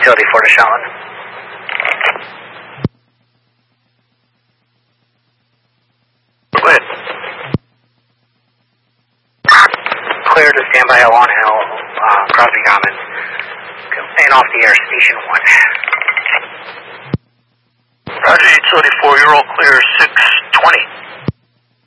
Utility 4 to Shaolin. Go ahead. Clear to standby at Long Hill, Crosby Commons, and off the air, Station 1. Roger, Utility 4, you're all clear, 620.